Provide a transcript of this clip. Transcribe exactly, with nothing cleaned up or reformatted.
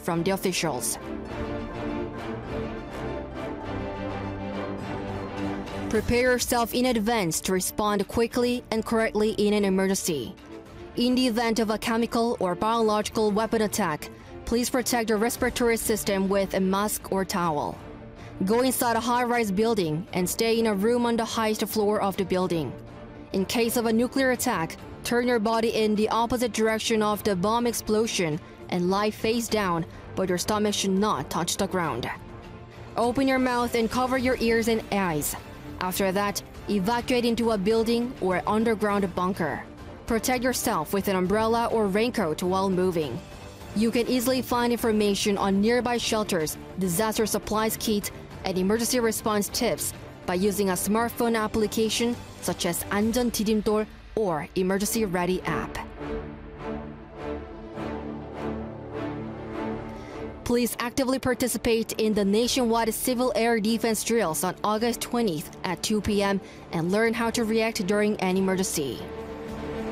from the officials. Prepare yourself in advance to respond quickly and correctly in an emergency. In the event of a chemical or biological weapon attack, please protect your respiratory system with a mask or towel. Go inside a high-rise building and stay in a room on the highest floor of the building. In case of a nuclear attack, turn your body in the opposite direction of the bomb explosion and lie face down, but your stomach should not touch the ground. Open your mouth and cover your ears and eyes. After that, evacuate into a building or underground bunker. Protect yourself with an umbrella or raincoat while moving. You can easily find information on nearby shelters, disaster supplies kit, and emergency response tips by using a smartphone application such as 안전 디딤돌 or Emergency Ready app. Please actively participate in the nationwide Civil Air Defense drills on August twentieth at two p m and learn how to react during an emergency.